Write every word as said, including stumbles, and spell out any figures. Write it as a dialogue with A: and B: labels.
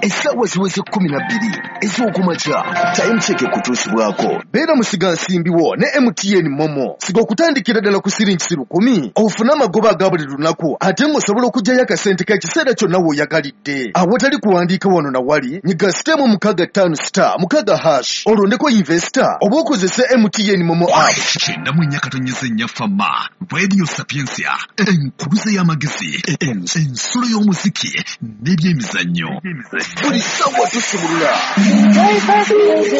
A: essaawa ziweze kkumi na bbiri ez'okumakya time check ekutuusibwako. Beera musiga nsimbiwo ne M T N Momo. Siga okutandikira ddala ku siringi lukumi ofune amagoba aga buli lunaku ate ng'osobola okuggyayo akasente k'ekiseera kyonna w'oyagalidde. Awatali kuwandiika wano na wali nyiga sitemu mukaaga ttaano star mukaaga hash olondeko investor oba okozese M T N Momo app.
B: Kyenda mu nnya katonyeza ennya fama Radio Sapiensia enkuluze y'amagezi ensolo y'omuziki n'ebyemizannyo
A: buli ssaawa tusumulula.